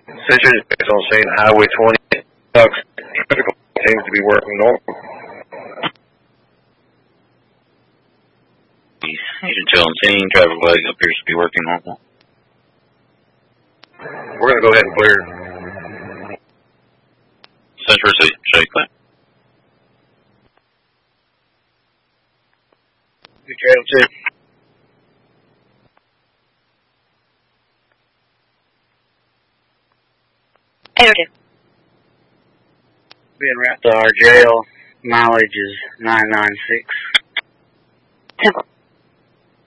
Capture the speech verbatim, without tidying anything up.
Central is on scene, Highway twenty. Trucks seems to be working normal. Agent Joe on scene, driver leg appears to be working normal. We're going to go ahead and clear. Central receipt, shake that. Good trail two. eight oh two. Being wrapped to our jail, mileage is nine nine six. Temple.